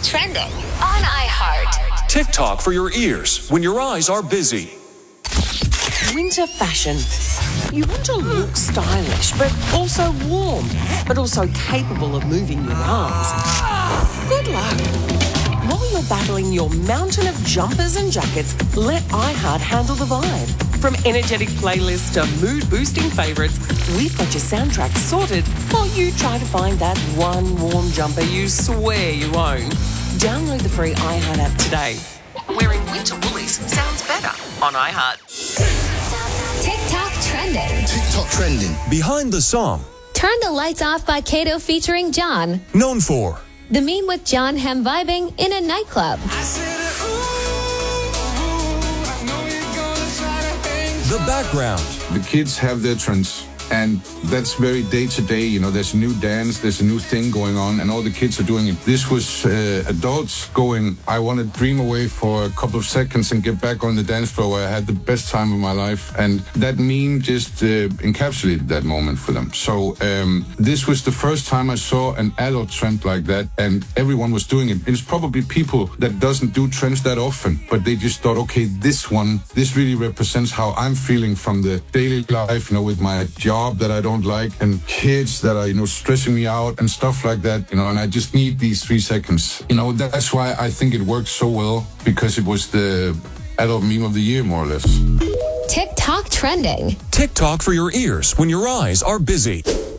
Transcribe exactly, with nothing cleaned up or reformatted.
Trending on iHeart. TikTok for your ears when your eyes are busy. Winter fashion. You want to look stylish, but also warm, but also capable of moving your arms. Good luck. While you're battling your mountain of jumpers and jackets, let iHeart handle the vibe. From energetic playlists to mood-boosting favourites, we've got your soundtrack sorted while you try to find that one warm jumper you swear you own. Download the free iHeart app today. Wearing winter woolies sounds better on iHeart. TikTok trending. TikTok trending. Behind the Song. Turn the Lights Off by Kato featuring John. Known for The meme with John Hem vibing in a nightclub. The Background. The kids have their trends, and that's very day to day. You know, there's a new dance, there's a new thing going on, and all the kids are doing it. This was uh, adults going, I want to dream away for a couple of seconds and get back on the dance floor where I had the best time of my life. And that meme just uh, encapsulated that moment for them. So um, this was the first time I saw an adult trend like that, and everyone was doing it. It's probably people that doesn't do trends that often, but they just thought, okay, this one, this really represents how I'm feeling from the daily life, you know, with my job that I don't like and kids that are, you know, stressing me out and stuff like that, you know, and I just need these three seconds. You know, that's why I think it worked so well, because it was the adult meme of the year, more or less. TikTok trending. TikTok for your ears when your eyes are busy.